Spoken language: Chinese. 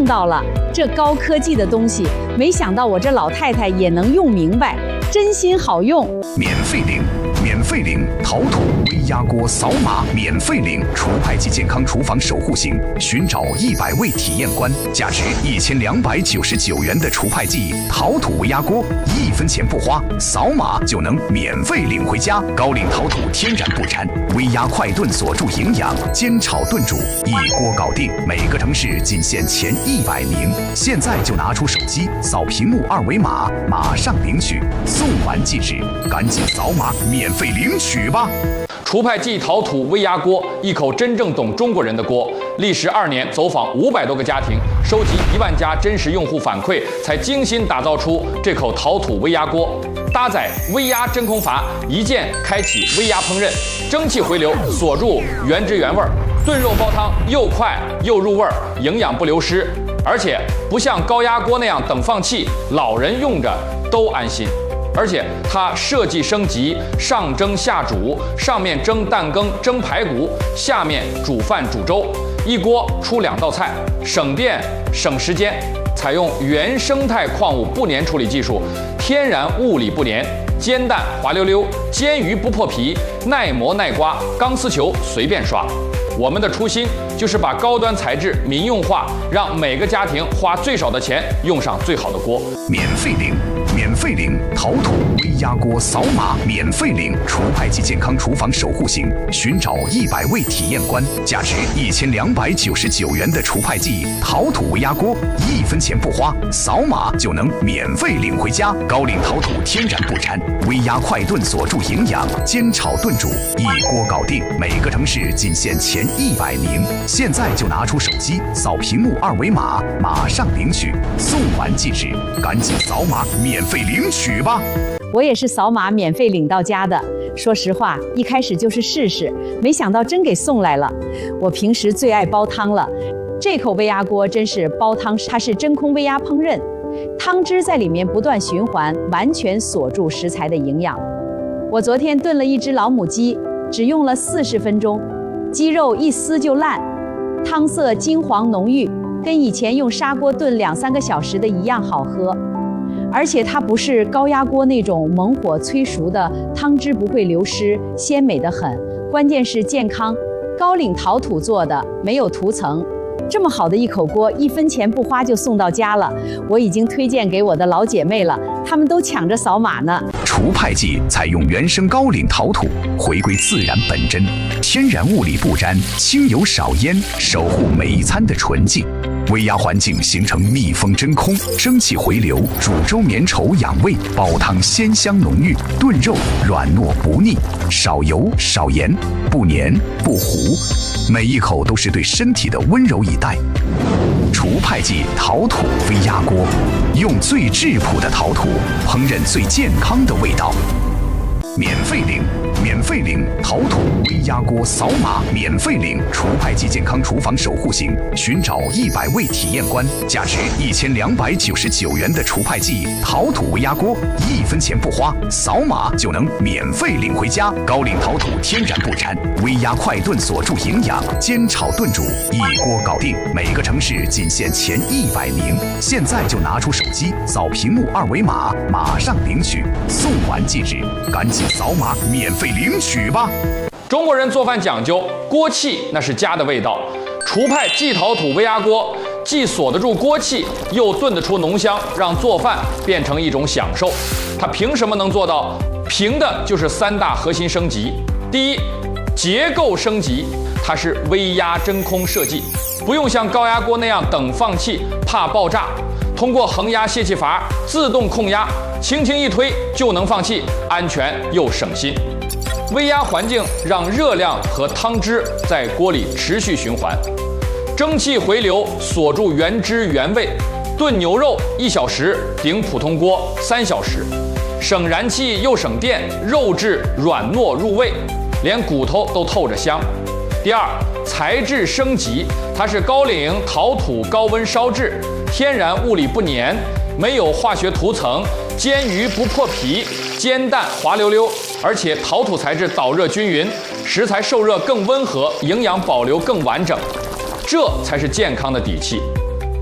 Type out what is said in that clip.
用到了，这高科技的东西，没想到我这老太太也能用明白，真心好用。 免费领，免费领陶土微压锅，扫码免费领除派剂健康厨房守护型，寻找100位体验官，价值1299元的除派剂陶土微压锅，1分钱不花，扫码就能免费领回家。高岭陶土天然不粘，微压快炖锁住营养，煎炒炖煮一锅搞定。每个城市仅限前100名，现在就拿出手机扫屏幕2维码，马上领取，送完即止，赶紧扫码免费领取吧！ 除派剂陶土微压锅，一口真正懂中国人的锅。历时2年，走访500多个家庭，收集1万家真实用户反馈，才精心打造出这口陶土微压锅。搭载微压真空阀，一键开启微压烹饪，蒸汽回流锁住原汁原味，炖肉煲汤又快又入味，营养不流失。而且不像高压锅那样等放气，老人用着都安心。而且它设计升级，上蒸下煮，上面蒸蛋羹、蒸排骨，下面煮饭煮粥，一锅出2道菜，省电省时间。采用原生态矿物不粘处理技术，天然物理不粘，煎蛋滑溜溜，煎鱼不破皮，耐磨耐刮，钢丝球随便刷。我们的初心就是把高端材质民用化，让每个家庭花最少的钱用上最好的锅。 免费领，免费领陶土微压锅，扫码免费领除派剂健康厨房守护型，寻找100位体验官，价值1299元的除派剂陶土微压锅，1分钱不花，扫码就能免费领回家。高岭陶土天然不粘，微压快炖锁住营养，煎炒炖煮一锅搞定。每个城市仅限前100名，现在就拿出手机扫屏幕2维码，马上领取，送完即止，赶紧扫码免费领取吧！ 我也是扫码免费领到家的。说实话，一开始就是试试，没想到真给送来了。我平时最爱煲汤了，这口微压锅真是煲汤，它是真空微压烹饪，汤汁在里面不断循环，完全锁住食材的营养。我昨天炖了一只老母鸡，只用了40分钟，鸡肉一撕就烂，汤色金黄浓郁，跟以前用砂锅炖2-3个小时的一样好喝。而且它不是高压锅那种猛火催熟的，汤汁不会流失，鲜美得很。关键是健康，高岭陶土做的，没有涂层。这么好的一口锅，1分钱不花就送到家了。我已经推荐给我的老姐妹了，她们都抢着扫码呢。 除派剂采用原生高岭陶土，回归自然本真，天然物理不沾，轻油少烟，守护每一餐的纯净。微压环境形成密封真空，蒸汽回流，煮粥绵稠养胃，煲汤鲜香浓郁，炖肉软糯不腻，少油少盐，不黏不糊，每一口都是对身体的温柔以待。除派剂陶土微压锅，用最质朴的陶土烹饪最健康的味道。免费领，免费领陶土微压锅，扫码免费领除派剂健康厨房守护型，寻找100位体验官，价值1299元的除派剂陶土微压锅，1分钱不花，扫码就能免费领回家。高岭陶土天然不粘，微压快炖锁住营养，煎炒炖煮一锅搞定。每个城市仅限前100名，现在就拿出手机扫屏幕2维码，马上领取，送完即止，赶紧扫码免费领取吧！ 中国人做饭讲究锅气，那是家的味道。除派剂陶土微压锅既锁得住锅气，又炖得出浓香，让做饭变成一种享受。它凭什么能做到？凭的就是3大核心升级。第一，结构升级，它是微压真空设计，不用像高压锅那样等放气，怕爆炸。通过恒压泄气阀自动控压，轻轻一推就能放气，安全又省心。微压环境让热量和汤汁在锅里持续循环，蒸汽回流锁住原汁原味。炖牛肉1小时顶普通锅3小时，省燃气又省电，肉质软糯入味，连骨头都透着香。第二，材质升级，它是高岭陶土高温烧制，天然物理不粘，没有化学涂层，煎鱼不破皮，煎蛋滑溜溜，而且陶土材质导热均匀，食材受热更温和，营养保留更完整，这才是健康的底气。